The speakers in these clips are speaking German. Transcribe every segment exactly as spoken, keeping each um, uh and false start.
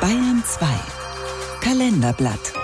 Bayern zwei Kalenderblatt.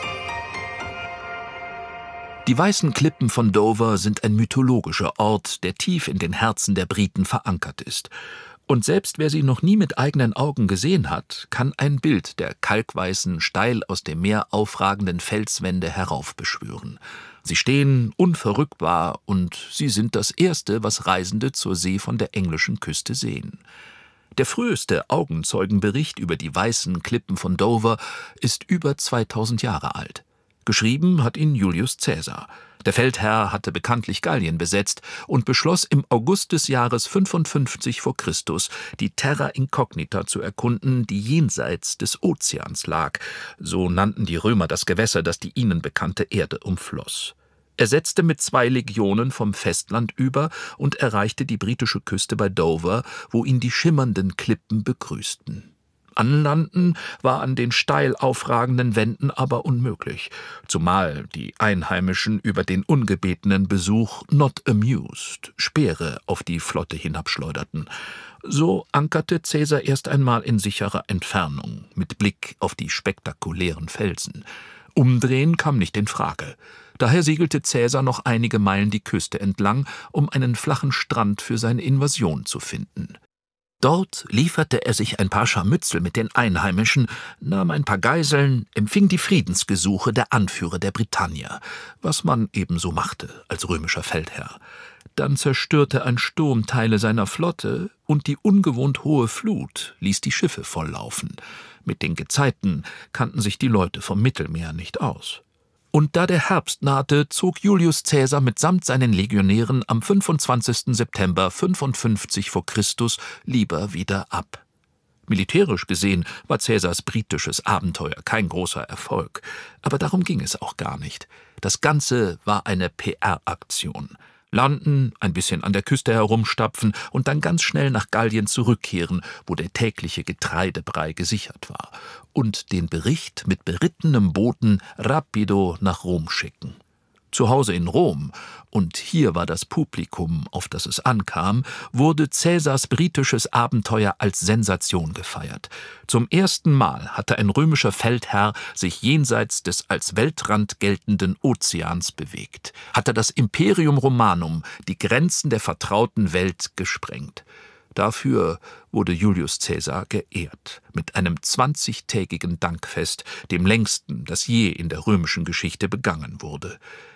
Die weißen Klippen von Dover sind ein mythologischer Ort, der tief in den Herzen der Briten verankert ist. Und selbst wer sie noch nie mit eigenen Augen gesehen hat, kann ein Bild der kalkweißen, steil aus dem Meer aufragenden Felswände heraufbeschwören. Sie stehen unverrückbar und sie sind das Erste, was Reisende zur See von der englischen Küste sehen. Der früheste Augenzeugenbericht über die weißen Klippen von Dover ist über zweitausend Jahre alt. Geschrieben hat ihn Julius Caesar. Der Feldherr hatte bekanntlich Gallien besetzt und beschloss im August des Jahres fünfundfünfzig vor Christus die Terra Incognita zu erkunden, die jenseits des Ozeans lag. So nannten die Römer das Gewässer, das die ihnen bekannte Erde umfloss. Er setzte mit zwei Legionen vom Festland über und erreichte die britische Küste bei Dover, wo ihn die schimmernden Klippen begrüßten. Anlanden war an den steil aufragenden Wänden aber unmöglich, zumal die Einheimischen über den ungebetenen Besuch not amused Speere auf die Flotte hinabschleuderten. So ankerte Caesar erst einmal in sicherer Entfernung, mit Blick auf die spektakulären Felsen. Umdrehen kam nicht in Frage. Daher segelte Caesar noch einige Meilen die Küste entlang, um einen flachen Strand für seine Invasion zu finden. Dort lieferte er sich ein paar Scharmützel mit den Einheimischen, nahm ein paar Geiseln, empfing die Friedensgesuche der Anführer der Britannier, was man ebenso machte als römischer Feldherr. Dann zerstörte ein Sturm Teile seiner Flotte und die ungewohnt hohe Flut ließ die Schiffe volllaufen. Mit den Gezeiten kannten sich die Leute vom Mittelmeer nicht aus. Und da der Herbst nahte, zog Julius Caesar mitsamt seinen Legionären am fünfundzwanzigsten September fünfundfünfzig vor Christus lieber wieder ab. Militärisch gesehen war Caesars britisches Abenteuer kein großer Erfolg, aber darum ging es auch gar nicht. Das Ganze war eine P R-Aktion. Landen, ein bisschen an der Küste herumstapfen und dann ganz schnell nach Gallien zurückkehren, wo der tägliche Getreidebrei gesichert war, und den Bericht mit berittenem Boten rapido nach Rom schicken. Zu Hause in Rom, und hier war das Publikum, auf das es ankam, wurde Caesars britisches Abenteuer als Sensation gefeiert. Zum ersten Mal hatte ein römischer Feldherr sich jenseits des als Weltrand geltenden Ozeans bewegt, hatte das Imperium Romanum, die Grenzen der vertrauten Welt, gesprengt. Dafür wurde Julius Caesar geehrt, mit einem zwanzigtägigen Dankfest, dem längsten, das je in der römischen Geschichte begangen wurde.